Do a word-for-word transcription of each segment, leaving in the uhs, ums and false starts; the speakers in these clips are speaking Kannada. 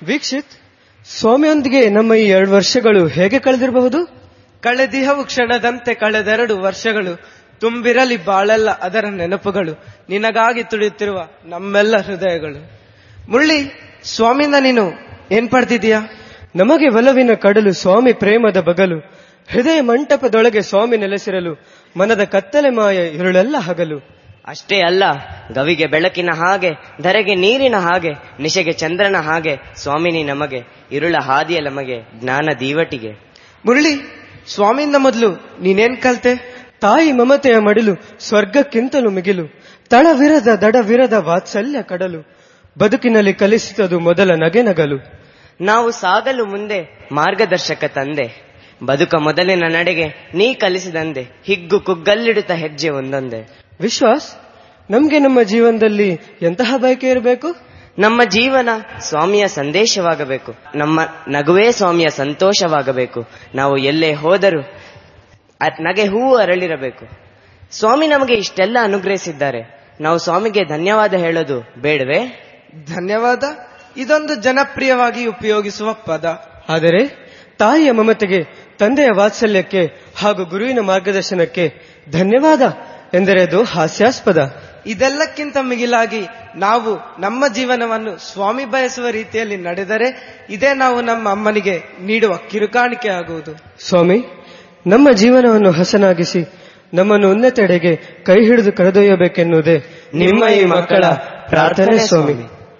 ವೀಕ್ಷಿತ್, ಸ್ವಾಮಿಯೊಂದಿಗೆ ನಮ್ಮ ಈ ಎರಡು ವರ್ಷಗಳು ಹೇಗೆ ಕಳೆದಿರಬಹುದು? ಕಳೆದಿಹವು ಕ್ಷಣದಂತೆ ಕಳೆದೆರಡು ವರ್ಷಗಳು. ತುಂಬಿರಲಿ ಬಾಳೆಲ್ಲ ಅದರ ನೆನಪುಗಳು, ನಿನಗಾಗಿ ತುಳಿಯುತ್ತಿರುವ ನಮ್ಮೆಲ್ಲ ಹೃದಯಗಳು. ಮುರಳಿ, ಸ್ವಾಮಿಯಿಂದ ನೀನು ಏನ್ ಪಡೆದಿದೀಯಾ? ನಮಗೆ ಒಲವಿನ ಕಡಲು ಸ್ವಾಮಿ ಪ್ರೇಮದ ಬಗಲು, ಹೃದಯ ಮಂಟಪದೊಳಗೆ ಸ್ವಾಮಿ ನೆಲೆಸಿರಲು, ಮನದ ಕತ್ತಲೆ ಮಾಯ ಇರುಳೆಲ್ಲ ಹಗಲು. ಅಷ್ಟೇ ಅಲ್ಲ, ಗವಿಗೆ ಬೆಳಕಿನ ಹಾಗೆ, ಧರೆಗೆ ನೀರಿನ ಹಾಗೆ, ನಿಶೆಗೆ ಚಂದ್ರನ ಹಾಗೆ ಸ್ವಾಮಿನಿ ನಮಗೆ, ಇರುಳ ಹಾದಿಯ ನಮಗೆ ಜ್ಞಾನ ದೀವಟಿಗೆ. ಮುರಳಿ, ಸ್ವಾಮಿಯಿಂದ ಮೊದಲು ನೀನೇನ್ ಕಲ್ತೆ? ತಾಯಿ ಮಮತೆಯ ಮಡಿಲು ಸ್ವರ್ಗಕ್ಕಿಂತಲೂ ಮಿಗಿಲು, ತಳವಿರದ ದಡವಿರದ ವಾತ್ಸಲ್ಯ ಕಡಲು, ಬದುಕಿನಲ್ಲಿ ಕಲಿಸಿತದು ಮೊದಲ ನಗೆ ನಗಲು. ನಾವು ಸಾಗಲು ಮುಂದೆ ಮಾರ್ಗದರ್ಶಕ ತಂದೆ, ಬದುಕ ಮೊದಲಿನ ನಡೆಗೆ ನೀ ಕಲಿಸಿದಂದೆ, ಹಿಗ್ಗು ಕುಗ್ಗಲ್ಲಿಡುತ್ತ ಹೆಜ್ಜೆ ಒಂದೊಂದೆ. ವಿಶ್ವಾಸ್, ನಮ್ಗೆ ನಮ್ಮ ಜೀವನದಲ್ಲಿ ಎಂತಹ ಬಯಕೆ ಇರಬೇಕು? ನಮ್ಮ ಜೀವನ ಸ್ವಾಮಿಯ ಸಂದೇಶವಾಗಬೇಕು, ನಮ್ಮ ನಗುವೇ ಸ್ವಾಮಿಯ ಸಂತೋಷವಾಗಬೇಕು. ನಾವು ಎಲ್ಲೇ ಹೋದರೂ ನಗೆ ಹೂವು ಅರಳಿರಬೇಕು. ಸ್ವಾಮಿ ನಮಗೆ ಇಷ್ಟೆಲ್ಲ ಅನುಗ್ರಹಿಸಿದ್ದಾರೆ, ನಾವು ಸ್ವಾಮಿಗೆ ಧನ್ಯವಾದ ಹೇಳೋದು ಬೇಡವೇ? ಧನ್ಯವಾದ ಇದೊಂದು ಜನಪ್ರಿಯವಾಗಿ ಉಪಯೋಗಿಸುವ ಪದ. ಆದರೆ ತಾಯಿಯ ಮಮತೆಗೆ, ತಂದೆಯ ವಾತ್ಸಲ್ಯಕ್ಕೆ ಹಾಗೂ ಗುರುವಿನ ಮಾರ್ಗದರ್ಶನಕ್ಕೆ ಧನ್ಯವಾದ ಎಂದರೆ ಅದು ಹಾಸ್ಯಾಸ್ಪದ. ಇದೆಲ್ಲಕ್ಕಿಂತ ಮಿಗಿಲಾಗಿ ನಾವು ನಮ್ಮ ಜೀವನವನ್ನು ಸ್ವಾಮಿ ಬಯಸುವ ರೀತಿಯಲ್ಲಿ ನಡೆದರೆ ಇದೇ ನಾವು ನಮ್ಮ ಅಮ್ಮನಿಗೆ ನೀಡುವ ಕಿರುಕಾಣಿಕೆ ಆಗುವುದು. ಸ್ವಾಮಿ, ನಮ್ಮ ಜೀವನವನ್ನು ಹಸನಾಗಿಸಿ ನಮ್ಮನ್ನು ಉನ್ನತೆಡೆಗೆ ಕೈ ಹಿಡಿದು ಕರೆದೊಯ್ಯಬೇಕೆನ್ನುವುದೇ ನಿಮ್ಮ ಈ ಮಕ್ಕಳ ಪ್ರಾರ್ಥನೆ ಸ್ವಾಮಿ.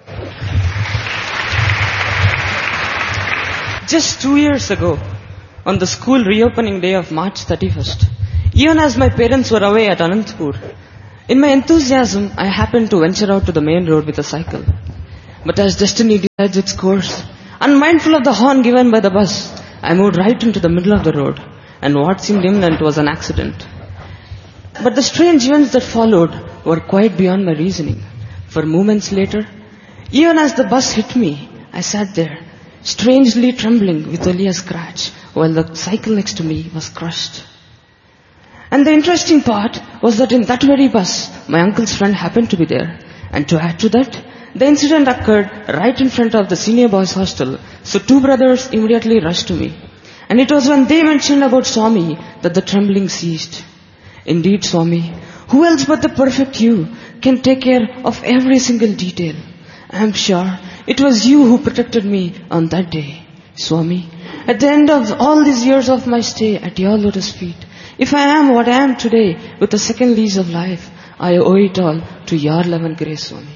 Just two years ago, on the school reopening day of March thirty-first, even as my parents were away at Anantapur, in my enthusiasm, I happened to venture out to the main road with a cycle. But as destiny decides its course, unmindful of the horn given by the bus, I moved right into the middle of the road, and what seemed imminent was an accident. But the strange events that followed were quite beyond my reasoning. For moments later, even as the bus hit me, I sat there, strangely trembling with only a scratch, while the cycle next to me was crushed. And the interesting part was that in that very bus, my uncle's friend happened to be there. And to add to that, the incident occurred right in front of the senior boys' hostel, so two brothers immediately rushed to me. And it was when they mentioned about Swami that the trembling ceased. Indeed, Swami, who else but the perfect you can take care of every single detail? I am sure it was you who protected me on that day. Swami, at the end of all these years of my stay at your lotus feet, if I am what I am today with a second lease of life, I owe it all to your love and grace, Swami.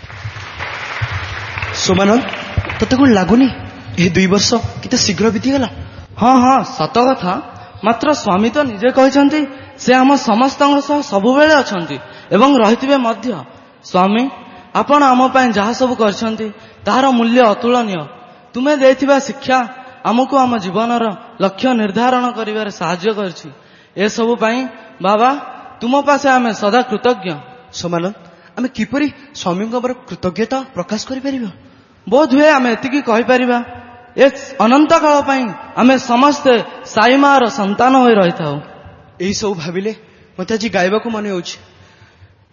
ସୋମାନନ୍ଦ, ତତେ କଣ ଲାଗୁନି ଏହି ଦୁଇ ବର୍ଷ କେତେ ଶୀଘ୍ର ବିତିଗଲା? ହଁ ହଁ ସତ କଥା, ମାତ୍ର ସ୍ୱାମୀ ତ ନିଜେ କହିଛନ୍ତି ସେ ଆମ ସମସ୍ତଙ୍କ ସହ ସବୁବେଳେ ଅଛନ୍ତି ଏବଂ ରହିଥିବେ ମଧ୍ୟ। ସ୍ୱାମୀ, ଆପଣ ଆମ ପାଇଁ ଯାହା ସବୁ କରିଛନ୍ତି ତାହାର ମୂଲ୍ୟ ଅତୁଳନୀୟ। ତୁମେ ଦେଇଥିବା ଶିକ୍ଷା ଆମକୁ ଆମ ଜୀବନର ଲକ୍ଷ୍ୟ ନିର୍ଦ୍ଧାରଣ କରିବାରେ ସାହାଯ୍ୟ କରିଛି। ଏସବୁ ପାଇଁ ବାବା ତୁମ ପାଖେ ଆମେ ସଦା କୃତଜ୍ଞ। ସୋମାନନ୍ଦ, ଆମେ କିପରି ସ୍ୱାମୀଙ୍କ ଉପରେ କୃତଜ୍ଞତା ପ୍ରକାଶ କରିପାରିବା? ବୋଧହୁଏ ଆମେ ଏତିକି କହିପାରିବା, ଏ ଅନନ୍ତ କାଳ ପାଇଁ ଆମେ ସମସ୍ତେ ସାଇ ମାର ସନ୍ତାନ ହୋଇ ରହିଥାଉ। ଏହି ସବୁ ଭାବିଲେ ମୋତେ ଆଜି ଗାଇବାକୁ ମନେ ହେଉଛି।